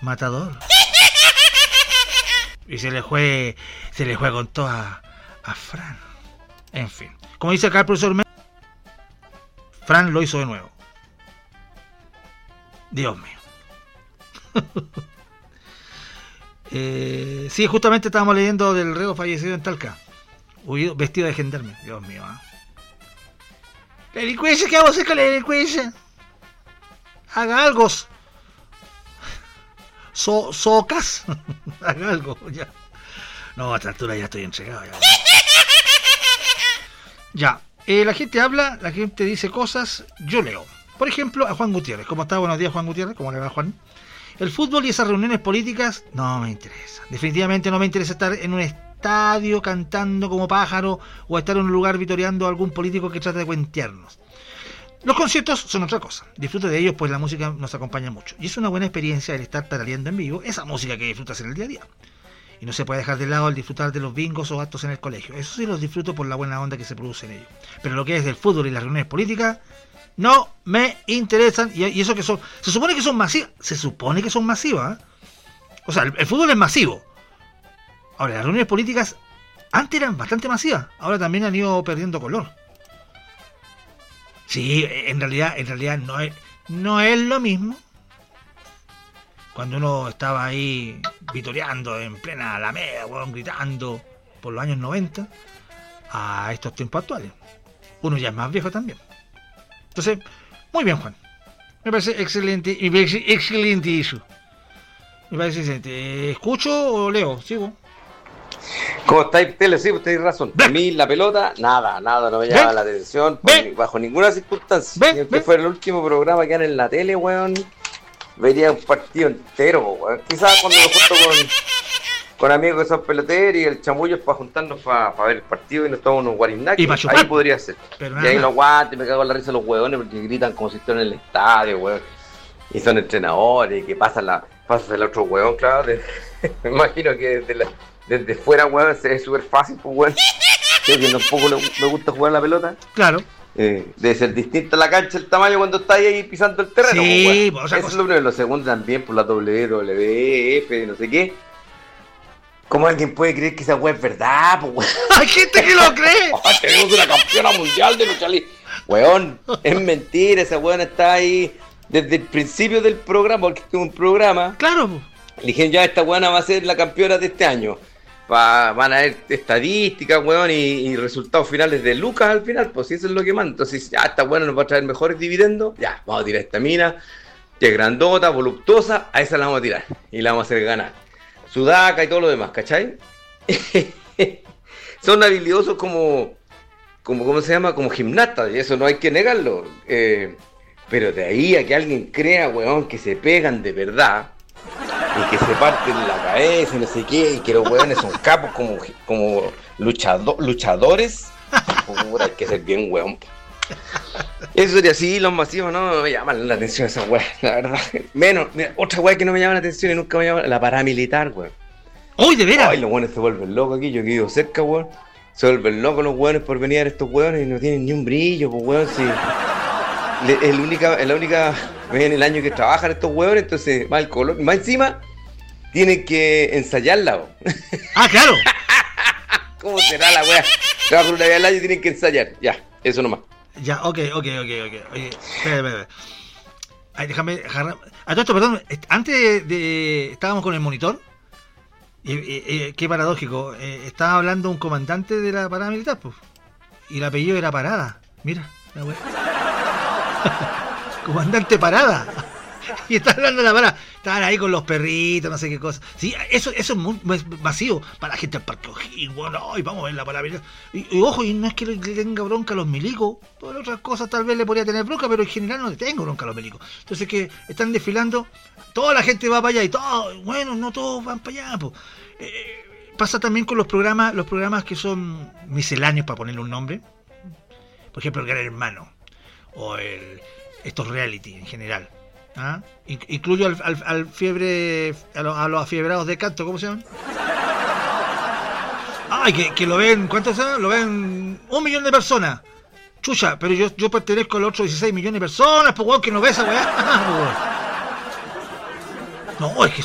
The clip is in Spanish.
Matador. Y se le fue con todo a Fran. En fin. Como dice acá el profesor Fran lo hizo de nuevo. Dios mío. Sí, justamente estábamos leyendo del reo fallecido en Talca. Huido, vestido de gendarme. Dios mío. La delincuencia, ¿qué vamos a hacer con la delincuencia? Haga algo. Socas. Haga algo, ya. No, a esta altura ya estoy entregado. Ya. La gente habla, la gente dice cosas, yo leo. Por ejemplo, a Juan Gutiérrez. ¿Cómo está? Buenos días, Juan Gutiérrez. ¿Cómo le va, Juan? El fútbol y esas reuniones políticas no me interesa. Definitivamente no me interesa estar en un estadio cantando como pájaro o estar en un lugar vitoreando a algún político que trata de cuentearnos. Los conciertos son otra cosa. Disfruto de ellos, pues la música nos acompaña mucho. Y es una buena experiencia el estar tarareando en vivo esa música que disfrutas en el día a día. Y no se puede dejar de lado el disfrutar de los bingos o actos en el colegio. Eso sí los disfruto por la buena onda que se produce en ellos. Pero lo que es del fútbol y las reuniones políticas no me interesan. Y eso que son... Se supone que son masivas. Se supone que son masivas. O sea, el fútbol es masivo. Ahora, las reuniones políticas antes eran bastante masivas. Ahora también han ido perdiendo color. Sí, en realidad no es lo mismo cuando uno estaba ahí vitoreando en plena Alameda, gritando por los años 90 a estos tiempos actuales. Uno ya es más viejo también. Entonces, muy bien, Juan. Me parece excelente eso. Me parece excelente. ¿Escucho o leo? Sigo. ¿Cómo estáis, Tele? Sí, tenéis razón. A mí la pelota, nada, no me llama la atención bajo ninguna circunstancia. Si este fuera el último programa que hagan en la tele, weón, vería un partido entero, weón. Quizás cuando me junto con amigos que son peloteros y el chamullo es para juntarnos para ver el partido y nos tomamos unos guarinacos, ahí podría ser. Y ahí no aguante, me cago en la risa los weones porque gritan como si estuvieran en el estadio, weón. Y son entrenadores, y que pasa el otro weón, claro. Me imagino que desde fuera, weón, es súper fácil, pues, weón. Creo que tampoco me gusta jugar la pelota. Claro. Debe ser distinta la cancha, el tamaño cuando estás ahí pisando el terreno. Sí, pues, eso es lo primero. Lo segundo también, por la WWF, no sé qué. ¿Cómo alguien puede creer que esa weá es verdad, pues, weón? Hay gente que lo cree. Tenemos una campeona mundial de lucha libre. Weón, es mentira, esa weón está ahí desde el principio del programa, porque es un programa. Claro. Le dijeron, ya, esta weona va a ser la campeona de este año. Van a ver estadísticas, weón, y resultados finales de Lucas al final, pues eso es lo que manda. Entonces, ya, esta weona nos va a traer mejores dividendos. Ya, vamos a tirar esta mina, que es grandota, voluptuosa, a esa la vamos a tirar. Y la vamos a hacer ganar. Sudaca y todo lo demás, ¿cachai? Son habilidosos como ¿cómo se llama? Como gimnastas, y eso no hay que negarlo. Pero de ahí a que alguien crea, weón, que se pegan de verdad y que se parten la cabeza y no sé qué, y que los weones son capos como luchadores, hay que ser bien weón. Eso sería así, los masivos no me llaman la atención esas weas, la verdad. Menos, mira, otra wea que no me llama la atención y nunca me llama, la paramilitar, weón. ¡Uy, de veras! Ay, los weones se vuelven locos aquí, yo que vivo cerca, weón. Se vuelven locos los weones por venir a ver estos weones y no tienen ni un brillo, pues weón, sí. Es la única vez en el año que trabajan estos huevones, entonces va el color. Más encima, tienen que ensayarla. ¡Ah, claro! ¿Cómo será la wea? Trabajan una vez al año y tienen que ensayar. Ya, eso nomás. Ya, ok. Oye, espera. Ay, déjame. A todo esto, perdón. Antes estábamos con el monitor. Y qué paradójico. Estaba hablando un comandante de la paramilitar, pues. Y el apellido era Parada. Mira, la wea. Comandante Parada. Y está hablando de la parada. Estaban ahí con los perritos, no sé qué cosa. Sí, eso es muy masivo para la gente del Parque O'Higgins. Bueno, y vamos a ver la palabra. Y ojo, y no es que le tenga bronca a los milicos. Todas las otras cosas tal vez le podría tener bronca, pero en general no le tengo bronca a los milicos. Entonces que están desfilando, toda la gente va para allá y todo, bueno, no todos van para allá. Pues. Pasa también con los programas que son misceláneos, para ponerle un nombre. Por ejemplo, el Gran Hermano. O estos reality en general. ¿Ah? Incluyo al fiebre, a los afiebrados de canto, ¿cómo se llaman? Ay, que lo ven, ¿cuántos son? Lo ven 1 millón de personas. Chucha, pero yo pertenezco a los otros 16 millones de personas, pues weón, que no ve esa weá. No, es que